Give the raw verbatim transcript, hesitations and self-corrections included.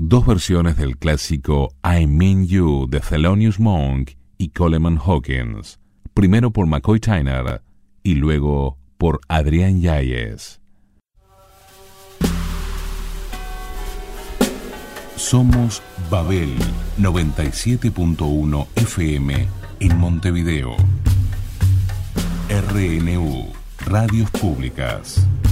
dos versiones del clásico I Mean You de Thelonious Monk y Coleman Hawkins, primero por McCoy Tyner y luego por Adrián Yáñez. Somos Babel noventa y siete punto uno F M en Montevideo. R N U, Radios Públicas.